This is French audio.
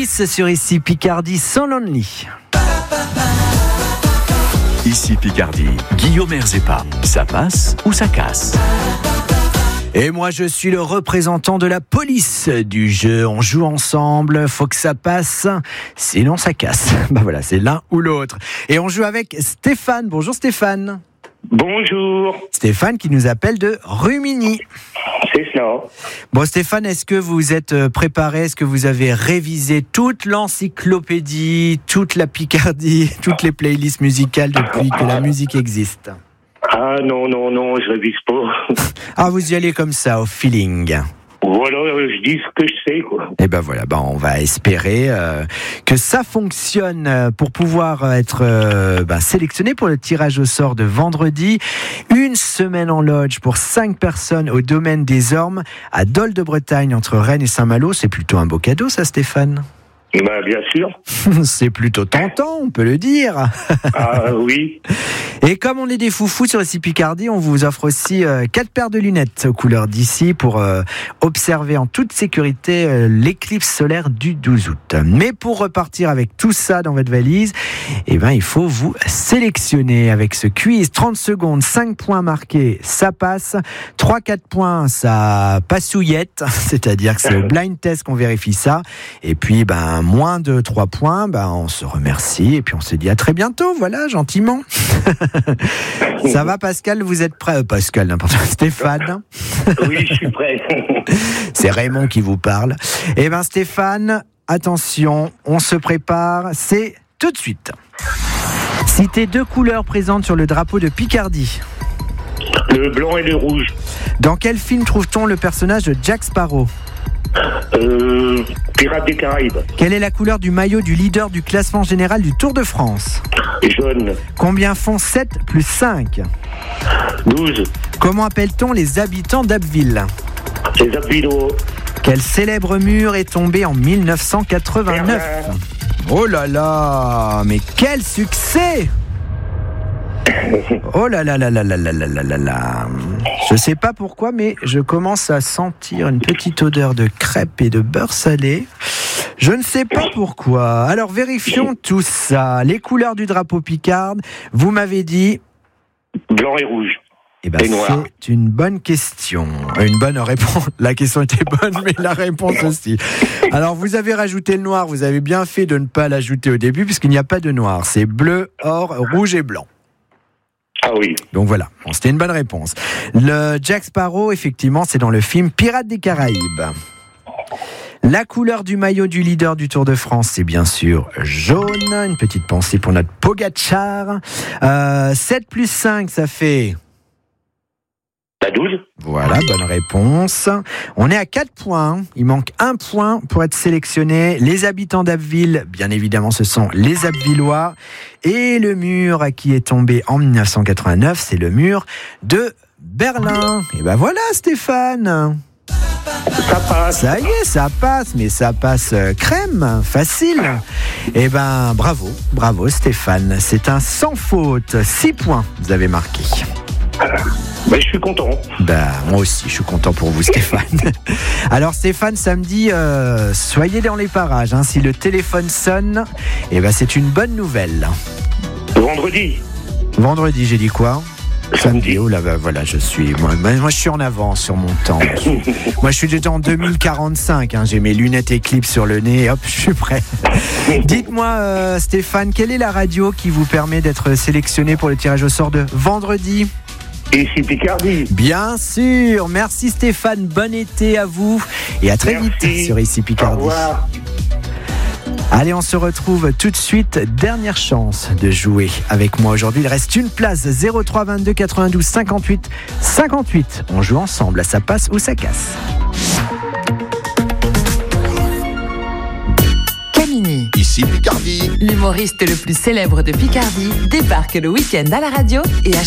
Police sur Ici Picardie, So Lonely. Ici Picardie, Guillaume Herzepa, ça passe ou ça casse? Et moi je suis le représentant de la police du jeu. On joue ensemble, faut que ça passe, sinon ça casse. Voilà, c'est l'un ou l'autre. Et on joue avec Stéphane. Bonjour Stéphane. Bonjour. Stéphane qui nous appelle de Rumilly. C'est cela. Bon Stéphane, est-ce que vous êtes préparé? Est-ce que vous avez révisé toute l'encyclopédie, toute la Picardie, toutes les playlists musicales depuis que la musique existe? Ah non, je révise pas. Ah, vous y allez comme ça, au feeling. Voilà, je dis ce que je sais, quoi. Et ben voilà, on va espérer que ça fonctionne pour pouvoir être sélectionné pour le tirage au sort de vendredi. Une semaine en lodge pour 5 personnes au domaine des Ormes à Dol de Bretagne entre Rennes et Saint-Malo. C'est plutôt un beau cadeau ça, Stéphane? Bien sûr. C'est plutôt tentant, on peut le dire. Ah oui. Et comme on est des foufous sur Ici Picardie, on vous offre aussi 4 paires de lunettes aux couleurs d'ici pour observer en toute sécurité l'éclipse solaire du 12 août. Mais pour repartir avec tout ça dans votre valise, il faut vous sélectionner avec ce quiz. 30 secondes, 5 points marqués, ça passe. 3-4 points, ça passouillette, c'est-à-dire que c'est au blind test qu'on vérifie ça. Et puis, moins de 3 points, on se remercie et puis on se dit à très bientôt, voilà, gentiment. Ça va Pascal, vous êtes prêt? Pascal, n'importe quoi. Stéphane. Oui, je suis prêt. C'est Raymond qui vous parle. Stéphane, attention, on se prépare, c'est tout de suite. Citez 2 couleurs présentes sur le drapeau de Picardie. Le blanc et le rouge. Dans quel film trouve-t-on le personnage de Jack Sparrow? Pirates des Caraïbes. Quelle est la couleur du maillot du leader du classement général du Tour de France? Jaune. Combien font 7 plus 5? 12. Comment appelle-t-on les habitants d'Abbeville? Les Abvillois. Quel célèbre mur est tombé en 1989? Oh là là, mais quel succès! Oh là là là là là là là là là. Je sais pas pourquoi, mais je commence à sentir une petite odeur de crêpes et de beurre salé. Je ne sais pas pourquoi. Alors vérifions tout ça. Les couleurs du drapeau picarde, vous m'avez dit... Blanc et rouge. C'est une bonne question. Une bonne réponse. La question était bonne, mais la réponse aussi. Alors, vous avez rajouté le noir. Vous avez bien fait de ne pas l'ajouter au début, puisqu'il n'y a pas de noir. C'est bleu, or, rouge et blanc. Ah oui. Donc voilà, c'était une bonne réponse. Le Jack Sparrow, effectivement, c'est dans le film Pirates des Caraïbes. La couleur du maillot du leader du Tour de France, c'est bien sûr jaune. Une petite pensée pour notre Pogacar. 7 plus 5, ça fait... 12. Voilà, bonne réponse. On est à 4 points. Il manque 1 point pour être sélectionné. Les habitants d'Abbeville, bien évidemment, ce sont les Abvillois. Et le mur qui est tombé en 1989, c'est le mur de Berlin. Et voilà, Stéphane. Ça passe. Ça y est, ça passe, mais ça passe crème, facile. Bravo Stéphane. C'est un sans faute. 6 points, vous avez marqué. Je suis content. Moi aussi, je suis content pour vous, Stéphane. Alors, Stéphane, samedi, soyez dans les parages. Si le téléphone sonne, c'est une bonne nouvelle. Vendredi, j'ai dit quoi? Samedi. Oh là, voilà, je suis. Moi, je suis en avance sur mon temps. Moi, je suis déjà en 2045. J'ai mes lunettes Eclipse sur le nez. Hop, je suis prêt. Dites-moi, Stéphane, quelle est la radio qui vous permet d'être sélectionné pour le tirage au sort de vendredi? Ici Picardie. Bien sûr. Merci Stéphane. Bon été à vous. Et à très vite sur Ici Picardie. Au revoir. Allez, on se retrouve tout de suite. Dernière chance de jouer avec moi aujourd'hui. Il reste une place. 03 22 92 58 58. On joue ensemble. Ça passe ou ça casse. Camini. Ici Picardie. L'humoriste le plus célèbre de Picardie débarque le week-end à la radio et à